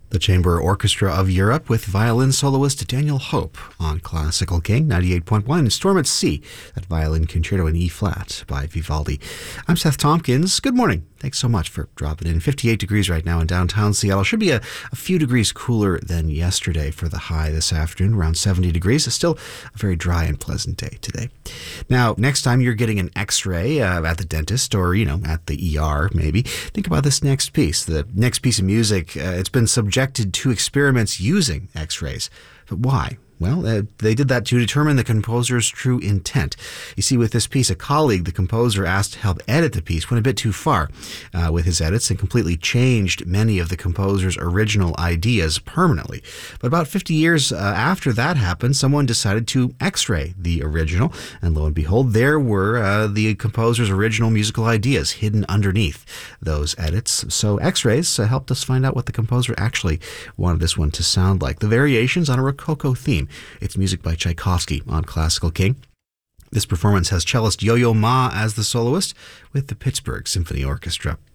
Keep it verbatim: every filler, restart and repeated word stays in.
The Chamber Orchestra of Europe with violin soloist Daniel Hope on Classical King ninety-eight point one and Storm at Sea, that violin concerto in E-flat by Vivaldi. I'm Seth Tompkins. Good morning. Thanks so much for dropping in. fifty-eight degrees right now in downtown Seattle. Should be a, a few degrees cooler than yesterday for the high this afternoon, around seventy degrees. It's still a very dry and pleasant day today. Now, next time you're getting an x-ray uh, at the dentist or, you know, at the E R maybe, think about this next piece. The next piece of music, uh, it's been subjected to experiments using x-rays. But why? Well, uh, they did that to determine the composer's true intent. You see, with this piece, a colleague, the composer, asked to help edit the piece, went a bit too far uh, with his edits and completely changed many of the composer's original ideas permanently. But about fifty years uh, after that happened, someone decided to x-ray the original, and lo and behold, there were uh, the composer's original musical ideas hidden underneath those edits. So x-rays uh, helped us find out what the composer actually wanted this one to sound like. The variations on a Rococo theme. It's music by Tchaikovsky on Classical King. This performance has cellist Yo-Yo Ma as the soloist with the Pittsburgh Symphony Orchestra.